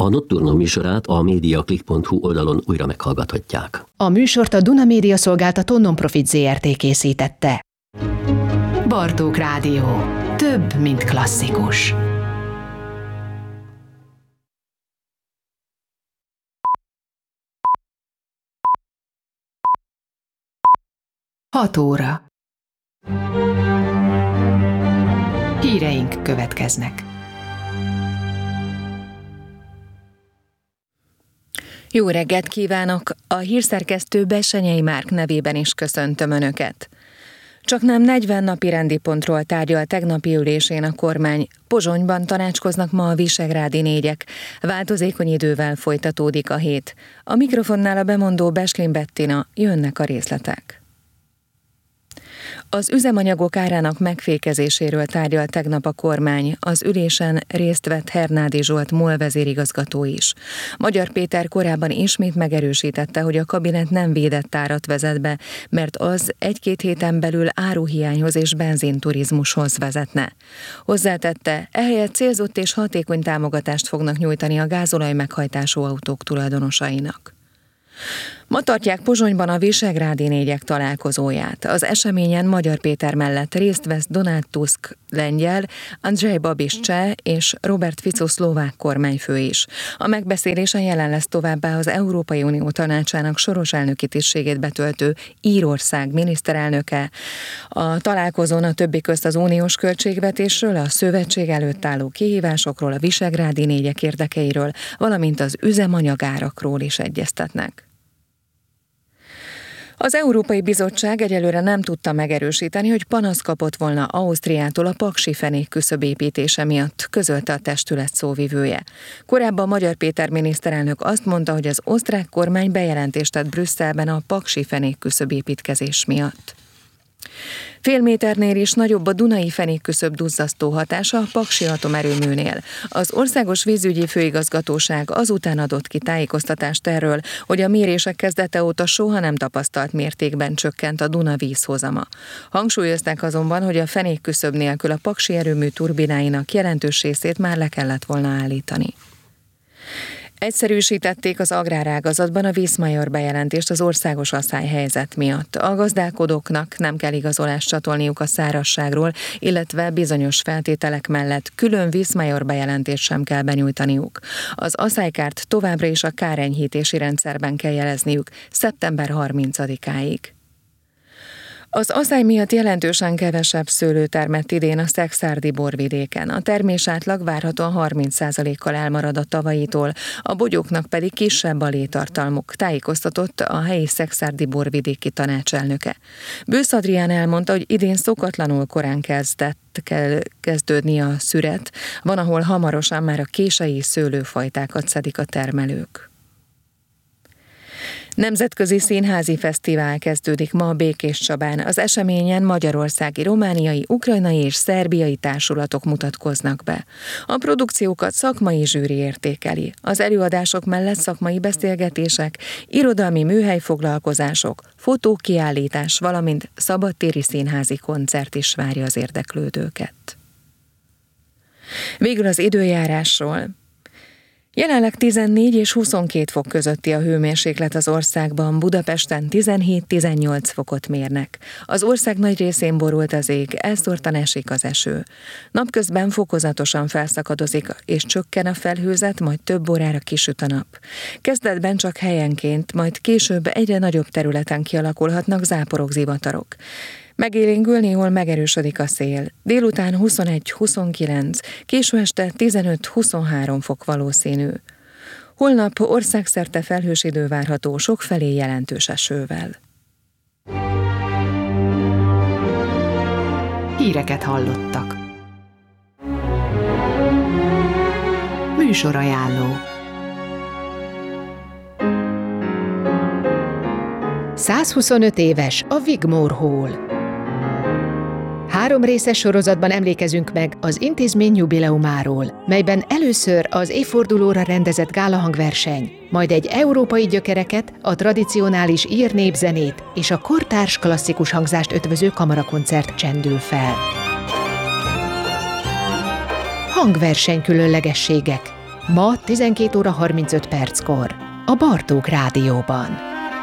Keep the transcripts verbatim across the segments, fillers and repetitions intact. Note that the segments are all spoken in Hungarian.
A Nocturno műsorát a mediaclick pont hu oldalon újra meghallgathatják. A műsort a Duna Média Szolgáltató Non-Profit zé er té készítette. Bartók Rádió. Több, mint klasszikus. Hat óra. Híreink következnek. Jó reggelt kívánok! A hírszerkesztő Bessenyei Márk nevében is köszöntöm Önöket. Csaknem negyven napi rendi pontról tárgyal tegnapi ülésén a kormány. Pozsonyban tanácskoznak ma a visegrádi négyek. Változékony idővel folytatódik a hét. A mikrofonnál a bemondó Besklin Bettina, jönnek a részletek. Az üzemanyagok árának megfékezéséről tárgyal tegnap a kormány. Az ülésen részt vett Hernádi Zsolt MOL vezérigazgató is. Magyar Péter korábban ismét megerősítette, hogy a kabinet nem védett árat vezet be, mert az egy-két héten belül áruhiányhoz és benzinturizmushoz vezetne. Hozzátette, ehelyett célzott és hatékony támogatást fognak nyújtani a gázolaj meghajtású autók tulajdonosainak. Ma tartják Pozsonyban a visegrádi négyek találkozóját. Az eseményen Magyar Péter mellett részt vesz Donald Tusk lengyel, Andrzej Babis cseh és Robert Fico szlovák kormányfő is. A megbeszélésen jelen lesz továbbá az Európai Unió Tanácsának soros elnöki tisztségét betöltő Írország miniszterelnöke. A találkozón a többi közt az uniós költségvetésről, a szövetség előtt álló kihívásokról, a visegrádi négyek érdekeiről, valamint az üzemanyagárakról is egyeztetnek. Az Európai Bizottság egyelőre nem tudta megerősíteni, hogy panaszt kapott volna Ausztriától a paksi fenék küszöb építése miatt, közölte a testület szóvivője. Korábban Magyar Péter miniszterelnök azt mondta, hogy az osztrák kormány bejelentést tett Brüsszelben a paksi fenék küszöb építkezés miatt. Fél méternél is nagyobb a Dunai fenékküszöb duzzasztó hatása a paksi atomerőműnél. Az Országos Vízügyi Főigazgatóság azután adott ki tájékoztatást erről, hogy a mérések kezdete óta soha nem tapasztalt mértékben csökkent a Duna vízhozama. Hangsúlyozták azonban, hogy a fenékküszöb nélkül a paksi erőmű turbináinak jelentős részét már le kellett volna állítani. Egyszerűsítették az agrárágazatban a Viszmajor bejelentést az országos aszályhelyzet miatt. A gazdálkodóknak nem kell igazolást csatolniuk a szárazságról, illetve bizonyos feltételek mellett külön Viszmajor bejelentést sem kell benyújtaniuk. Az aszálykárt továbbra is a kárenyhítési rendszerben kell jelezniük szeptember harmincadikáig. Az aszály miatt jelentősen kevesebb szőlő termett idén a szekszárdi borvidéken. A termés átlag várhatóan harminc százalékkal elmarad a tavalyitól, a bogyóknak pedig kisebb a létartalmuk, tájékoztatott a helyi szekszárdi borvidéki tanácselnöke. Bősz Adrián elmondta, hogy idén szokatlanul korán kezdett kell kezdődni a szüret, van, ahol hamarosan már a kései szőlőfajtákat szedik a termelők. Nemzetközi Színházi Fesztivál kezdődik ma a Békéscsabán. Az eseményen magyarországi, romániai, ukrajnai és szerbiai társulatok mutatkoznak be. A produkciókat szakmai zsűri értékeli. Az előadások mellett szakmai beszélgetések, irodalmi műhelyfoglalkozások, fotókiállítás, valamint szabadtéri színházi koncert is várja az érdeklődőket. Végül az időjárásról. Jelenleg tizennégy és huszonkét fok közötti a hőmérséklet az országban, Budapesten tizenhét-tizennyolc fokot mérnek. Az ország nagy részén borult az ég, elszórtan esik az eső. Napközben fokozatosan felszakadozik és csökken a felhőzet, majd több órára kisüt a nap. Kezdetben csak helyenként, majd később egyre nagyobb területen kialakulhatnak záporok, zivatarok. Megélénkül néhol megerősödik a szél. Délután huszonegy-huszonkilenc, késő este tizenöt-huszonhárom fok valószínű. Holnap országszerte felhős idő várható, sokfelé jelentős esővel. Híreket hallottak. Műsorajánló. százhuszonöt éves a Wigmore Hall. Három részes sorozatban emlékezünk meg az intézmény jubileumáról, melyben először az évfordulóra rendezett gálahangverseny, majd egy európai gyökereket, a tradicionális ír népzenét és a kortárs klasszikus hangzást ötvöző kamarakoncert csendül fel. Hangverseny különlegességek. Ma tizenkét óra harmincöt perckor a Bartók Rádióban.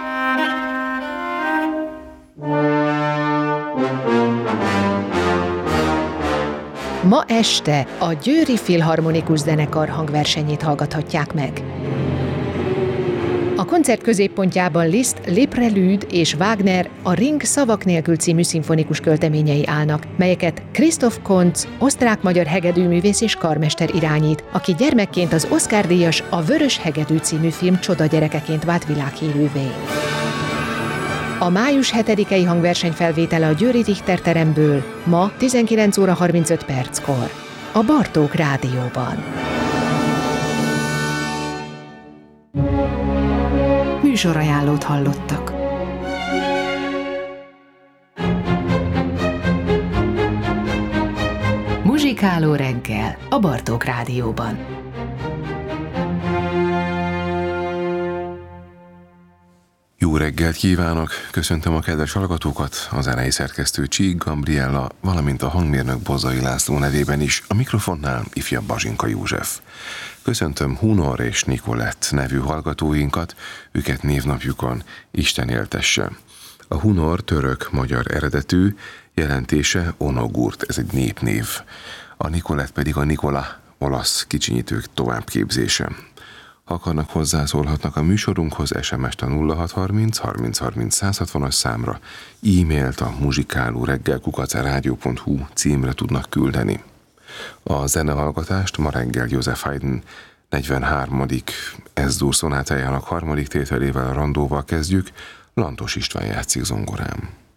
Ma este a Győri Filharmonikus Zenekar hangversenyét hallgathatják meg. A koncert középpontjában Liszt, Le Prélude és Wagner a Ring szavak nélkül című szimfonikus költeményei állnak, melyeket Christoph Kontz, osztrák-magyar hegedűművész és karmester irányít, aki gyermekként az Oscar-díjas A Vörös hegedű című film csoda gyerekeként vált világhírűvé. A május hetedikei hangverseny felvétele a győri Richter teremből ma tizenkilenc óra harmincöt perckor a Bartók Rádióban. Műsorajánlót hallottak. Muzsikáló reggel a Bartók Rádióban. Jó reggelt kívánok! Köszöntöm a kedves hallgatókat, a zenei szerkesztő Csík Gabriella, valamint a hangmérnök Bozzai László nevében is, a mikrofonnál ifjabb Bazsinka József. Köszöntöm Hunor és Nikolett nevű hallgatóinkat, őket névnapjukon Isten éltesse. A Hunor török-magyar eredetű, jelentése Onogurt, ez egy népnév. A Nikolett pedig a Nikola, olasz kicsinyítők továbbképzése. Ha akarnak, hozzászólhatnak a műsorunkhoz, es em est a nulla hat harminc harminc harminc száz hatvanas számra, e-mailt a muzsikáló reggel kukac rádió pont hu címre tudnak küldeni. A zenehallgatást ma reggel József Haydn negyvenháromadik Ez-dur szonátájának harmadik tételével, a randóval kezdjük, Lantos István játszik zongorán.